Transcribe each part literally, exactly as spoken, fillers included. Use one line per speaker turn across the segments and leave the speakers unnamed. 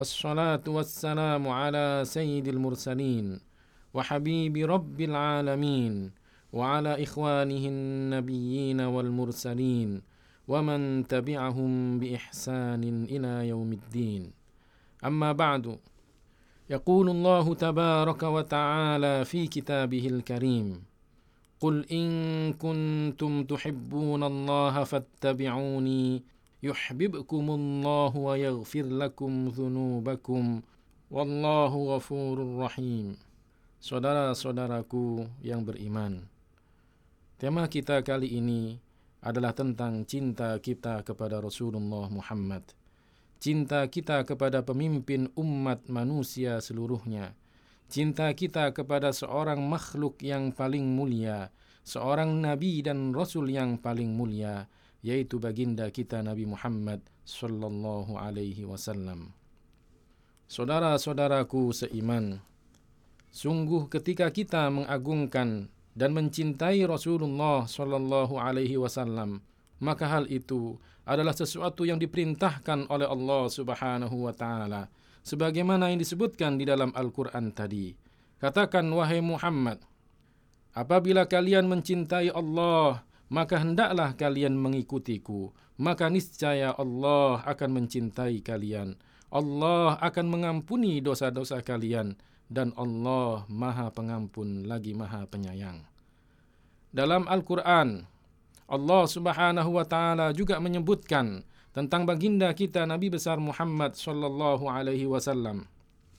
الصلاة والسلام على سيد المرسلين وحبيب رب العالمين وعلى إخوانه النبيين والمرسلين ومن تبعهم بإحسان إلى يوم الدين. أما بعد، يقول الله تبارك وتعالى في كتابه الكريم: قل إن كنتم تحبون الله فاتبعوني يحببكم الله ويغفر لكم ذنوبكم والله غفور rahim. Saudara-saudaraku yang beriman, tema kita kali ini adalah tentang cinta kita kepada Rasulullah Muhammad, cinta kita kepada pemimpin umat manusia seluruhnya, cinta kita kepada seorang makhluk yang paling mulia, seorang nabi dan rasul yang paling mulia, yaitu baginda kita Nabi Muhammad sallallahu alaihi wasallam. Saudara-saudaraku seiman, sungguh ketika kita mengagungkan dan mencintai Rasulullah sallallahu alaihi wasallam, maka hal itu adalah sesuatu yang diperintahkan oleh Allah Subhanahu wa taala, sebagaimana yang disebutkan di dalam Al-Quran tadi. Katakan, wahai Muhammad, apabila kalian mencintai Allah, maka hendaklah kalian mengikutiku, maka niscaya Allah akan mencintai kalian. Allah akan mengampuni dosa-dosa kalian, dan Allah Maha Pengampun lagi Maha Penyayang. Dalam Al-Quran, Allah Subhanahu wa taala juga menyebutkan tentang baginda kita Nabi besar Muhammad sallallahu alaihi wasallam.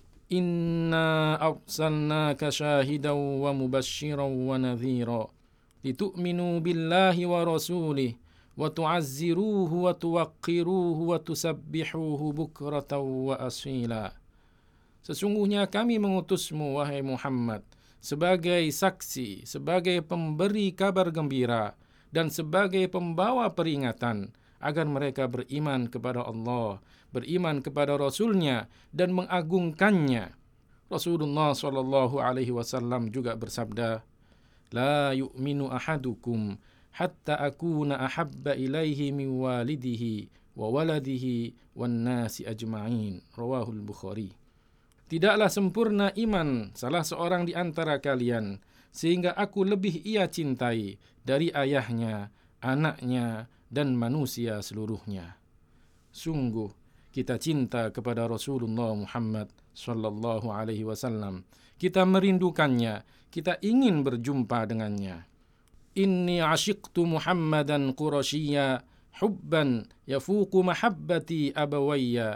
Inna arsalnaka syahidan wa mubasysyiran wa nadhira litu'minu billahi wa rasulih wa tu'azziruhu wa tuwaqqiruhu wa tusabbihuhu bukratan wa asila. Sesungguhnya kami mengutusmu, wahai Muhammad, sebagai saksi, sebagai pemberi kabar gembira, dan sebagai pembawa peringatan, agar mereka beriman kepada Allah, beriman kepada Rasulnya, dan mengagungkannya. Rasulullah sallallahu alaihi wasallam juga bersabda, La yu'minu ahadukum hatta akuna ahabba ilaihi min walidihi wa waladihi wan nasi ajma'in. Rawahul Bukhari. Tidaklah sempurna iman salah seorang di antara kalian, sehingga aku lebih ia cintai dari ayahnya, anaknya, dan manusia seluruhnya. Sungguh kita cinta kepada Rasulullah Muhammad sallallahu alaihi wasallam. Kita merindukannya, kita ingin berjumpa dengannya. Inni asyiqtu Muhammadan Qurasyiyya hubban yafuqu mahabbati abawayya.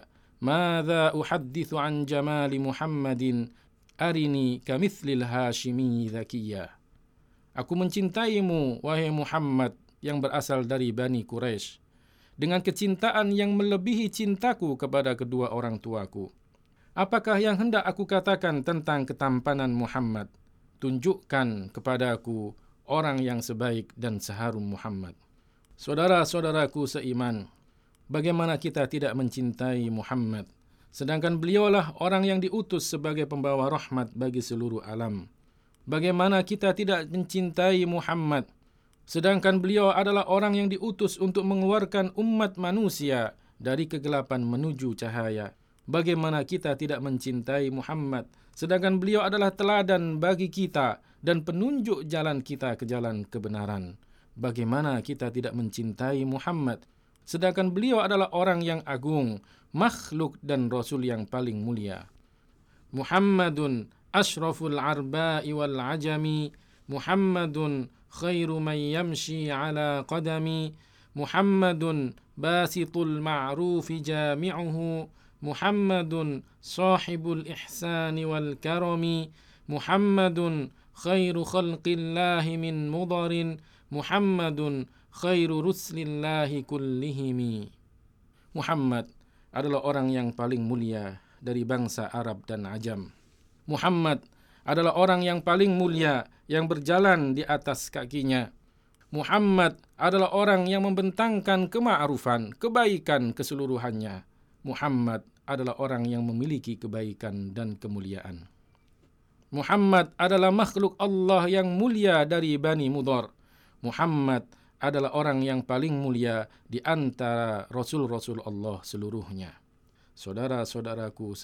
Madza uhadditsu an jamali Muhammadin arini kamithlil hashimi zakiyya. Aku mencintaimu, wahai Muhammad, yang berasal dari Bani Quraisy, dengan kecintaan yang melebihi cintaku kepada kedua orang tuaku. Apakah yang hendak aku katakan tentang ketampanan Muhammad? Tunjukkan kepadaku orang yang sebaik dan seharum Muhammad. Saudara-saudaraku seiman, bagaimana kita tidak mencintai Muhammad, sedangkan beliaulah orang yang diutus sebagai pembawa rahmat bagi seluruh alam? Bagaimana kita tidak mencintai Muhammad, sedangkan beliau adalah orang yang diutus untuk mengeluarkan umat manusia dari kegelapan menuju cahaya? Bagaimana kita tidak mencintai Muhammad, sedangkan beliau adalah teladan bagi kita dan penunjuk jalan kita ke jalan kebenaran? Bagaimana kita tidak mencintai Muhammad, sedangkan beliau adalah orang yang agung, makhluk dan rasul yang paling mulia? Muhammadun ashraful arba'i wal ajami, Muhammadun khairu man yamshi ala qadami, Muhammadun basitul ma'rufi jami'uhu, Muhammadun sahibul ihsani wal karami, Muhammadun khairu khalqillahi min mudarin, Muhammadun khairu ruslillahi kullihimi. Muhammad adalah orang yang paling mulia dari bangsa Arab dan Ajam. Muhammad adalah orang yang paling mulia yang berjalan di atas kakinya. Muhammad adalah orang yang membentangkan kema'rufan, kebaikan keseluruhannya. Muhammad adalah orang yang memiliki kebaikan dan kemuliaan. Muhammad adalah makhluk Allah yang mulia dari Bani Mudhar. Muhammad adalah orang yang paling mulia di antara Rasul-Rasul Allah seluruhnya. Saudara-saudaraku